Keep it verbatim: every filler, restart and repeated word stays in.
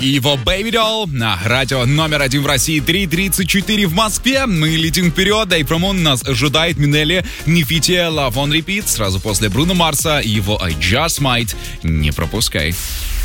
и его Baby Doll на радио номер один в России, три тридцать четыре в Москве. Мы летим вперед. Dave Ramone нас ожидает. Минелли, Нефити, Love on Repeat. Сразу после Бруно Марса и его I Just Might. Не пропускай.